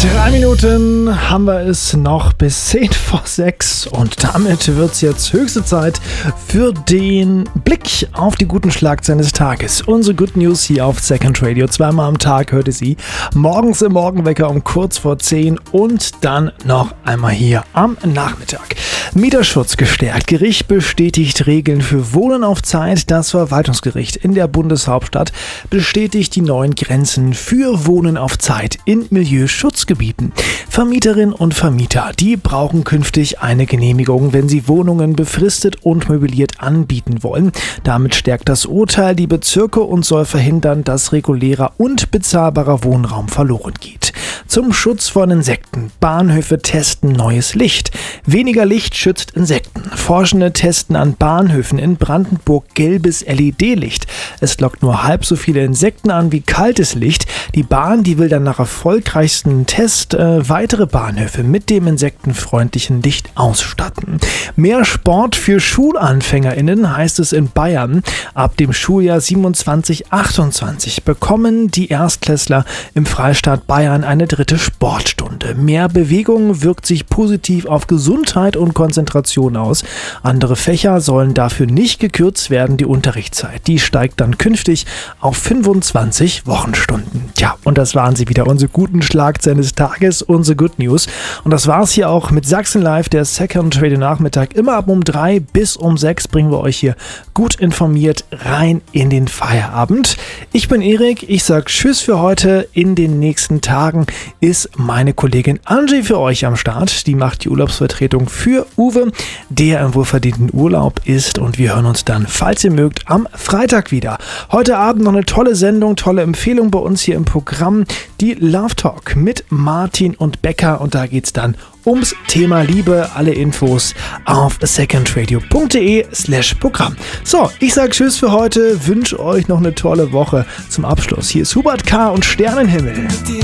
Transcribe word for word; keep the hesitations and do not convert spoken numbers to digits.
Drei Minuten haben wir es noch bis zehn vor sechs und damit wird es jetzt höchste Zeit für den Blick auf die guten Schlagzeilen des Tages. Unsere Good News hier auf Second Radio. Zweimal am Tag hört ihr sie. Morgens im Morgenwecker um kurz vor zehn und dann noch einmal hier am Nachmittag. Mieterschutz gestärkt. Gericht bestätigt Regeln für Wohnen auf Zeit. Das Verwaltungsgericht in der Bundeshauptstadt bestätigt die neuen Grenzen für Wohnen auf Zeit in Milieuschutzgebieten. Vermieterinnen und Vermieter, die brauchen künftig eine Genehmigung, wenn sie Wohnungen befristet und möbliert anbieten wollen. Damit stärkt das Urteil die Bezirke und soll verhindern, dass regulärer und bezahlbarer Wohnraum verloren geht. Zum Schutz von Insekten. Bahnhöfe testen neues Licht. Weniger Licht schützt Insekten. Forschende testen an Bahnhöfen in Brandenburg gelbes L E D-Licht. Es lockt nur halb so viele Insekten an wie kaltes Licht. Die Bahn, die will dann nach erfolgreichsten Test äh, weitere Bahnhöfe mit dem insektenfreundlichen Licht ausstatten. Mehr Sport für SchulanfängerInnen heißt es in Bayern. Ab dem Schuljahr siebenundzwanzig achtundzwanzig bekommen die Erstklässler im Freistaat Bayern eine dritte Sportstunde. Mehr Bewegung wirkt sich positiv auf Gesundheit und Konzentration aus. Andere Fächer sollen dafür nicht gekürzt werden. Die Unterrichtszeit, die steigt dann künftig auf fünfundzwanzig Wochenstunden. Tja, und das waren sie wieder, unsere guten Schlagzeilen des Tages, unsere Good News. Und das war's hier auch mit Sachsen Live, der Second Radio Nachmittag. Immer ab um drei bis um sechs bringen wir euch hier gut informiert rein in den Feierabend. Ich bin Erik, ich sag Tschüss für heute. In den nächsten Tagen ist meine Kollegin Angie für euch am Start. Die macht die Urlaubsvertretung für Uwe, der im wohlverdienten Urlaub ist. Und wir hören uns dann, falls ihr mögt, am Freitag wieder. Heute Abend noch eine tolle Sendung, tolle Empfehlung bei uns hier im Programm. Die Love Talk mit Martin und Becker. Und da geht's dann ums Thema Liebe. Alle Infos auf secondradio.de slash Programm. So, ich sage Tschüss für heute, wünsche euch noch eine tolle Woche zum Abschluss. Hier ist Hubert K. und Sternenhimmel.